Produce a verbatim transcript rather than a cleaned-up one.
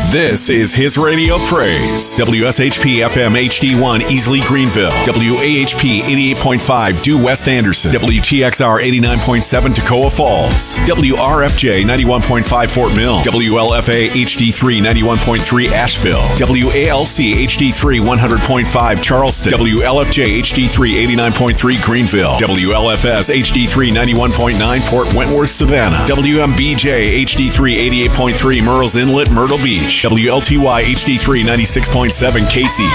This is His Radio Praise. W S H P F M H D one Easley Greenville. W A H P eighty-eight point five Due West Anderson. W T X R eighty-nine point seven Toccoa Falls. W R F J ninety-one point five Fort Mill. W L F A H D three ninety-one point three Asheville. W A L C H D three one hundred point five Charleston. W L F J H D three eighty-nine point three Greenville. W L F S H D three ninety-one point nine Port Wentworth Savannah. W M B J H D three eighty-eight point three Murrells Inlet Myrtle Beach. W L T Y H D three ninety-six point seven Casey.